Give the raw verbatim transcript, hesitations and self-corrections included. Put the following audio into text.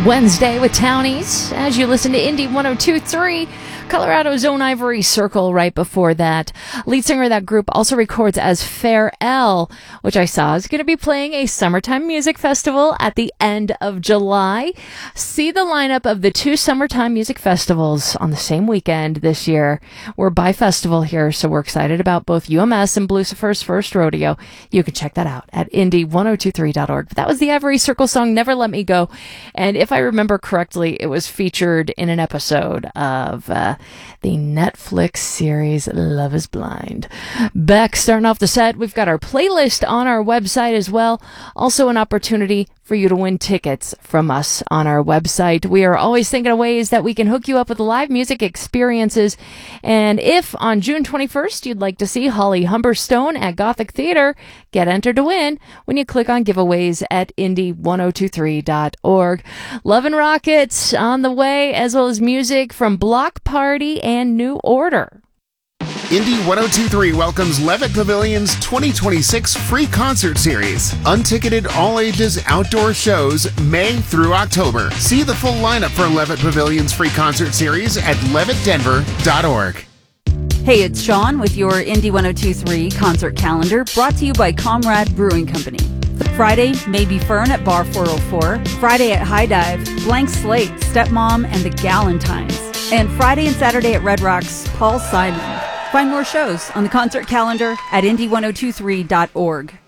Wednesday with Townies as you listen to Indie one oh two point three, Colorado's own Ivory Circle. Right before that, lead singer of that group also records as Fair L, which I saw is going to be playing a summertime music festival at the end of July. See the lineup of the two summertime music festivals on the same weekend this year. We're by festival here, so we're excited about both U M S and Blucifer's First Rodeo. You can check that out at indie ten twenty-three dot org. That was the Ivory Circle song Never Let Me Go, and if I remember correctly, it was featured in an episode of uh, the Netflix series Love is Blind. Beck, starting off the set, we've got our playlist on our website as well. Also an opportunity for you to win tickets from us on our website. We are always thinking of ways that we can hook you up with live music experiences. And if on June twenty-first you'd like to see Holly Humberstone at Gothic Theater, get entered to win when you click on giveaways at indie ten twenty-three dot org. Love and Rockets on the way, as well as music from Block Party and New Order. Indie ten twenty-three welcomes Levitt Pavilion's twenty twenty-six free concert series. Unticketed all-ages outdoor shows May through October. See the full lineup for Levitt Pavilion's free concert series at levitt denver dot org. Hey, it's Sean with your Indie ten twenty-three concert calendar, brought to you by Comrade Brewing Company. Friday, Maybe Fern at Bar four oh four. Friday at High Dive, Blank Slate, Stepmom, and the Galentines. And Friday and Saturday at Red Rocks, Paul Simon. Find more shows on the concert calendar at indie ten twenty-three dot org.